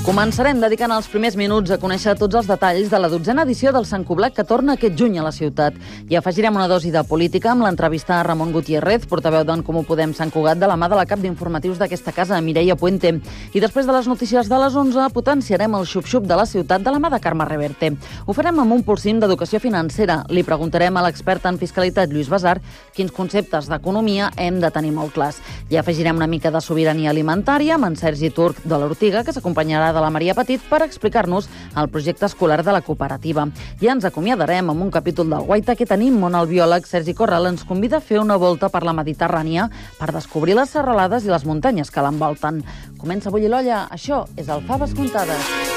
Començarem dedicant els primers minuts a conèixer tots els detalls de la 12a edició del Sant Coblat que torna aquest juny a la ciutat. I afegirem una dosi de política amb l'entrevista a Ramon Gutiérrez, portaveu d'En Comú Podem Sant Cugat, de la mà de la cap d'informatius d'aquesta casa, Mireia Puente. I després de les notícies de les 11, potenciarem el xup-xup de la ciutat de la mà de Carme Reverte. Ho farem amb un polsim d'educació financera. Li preguntarem a l'expert en fiscalitat, Lluís Basar, quins conceptes d'economia hem de tenir molt clars. I afegirem una mica de sobirania alimentària amb en Sergi Turc de l'Ortiga, que s'acompanyarà de la Maria Petit per explicar-nos el projecte escolar de la cooperativa. I ens acomiadarem amb un capítol del Guaita que tenim, on el biòleg Sergi Corral ens convida a fer una volta per la Mediterrània per descobrir les serralades i les muntanyes que l'envolten. Comença a bullir l'olla, això és el Faves Contades.